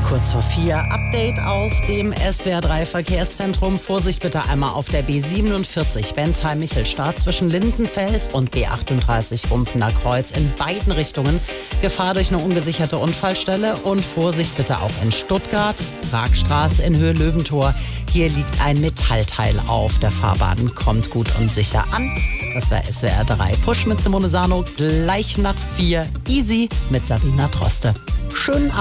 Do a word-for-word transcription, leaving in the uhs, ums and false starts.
Kurz vor vier, Update aus dem S W R drei Verkehrszentrum. Vorsicht bitte einmal auf der B siebenundvierzig Bensheim-Michelstadt zwischen Lindenfels und B achtunddreißig Rumpener Kreuz in beiden Richtungen. Gefahr durch eine ungesicherte Unfallstelle und Vorsicht bitte auch in Stuttgart, Pragstraße in Höhe Löwentor. Hier liegt ein Metallteil auf der Fahrbahn. Kommt gut und sicher an. Das war S W R drei Push mit Simone Sano. Gleich nach vier Easy mit Sabrina Droste. Schönen Abend.